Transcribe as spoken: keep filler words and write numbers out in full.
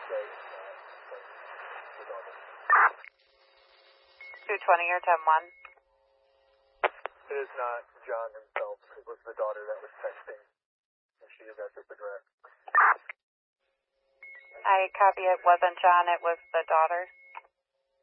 two twenty or ten one. It is not John himself. It was the daughter that was texting. And she is at this address. I copy it wasn't John, it was the daughter.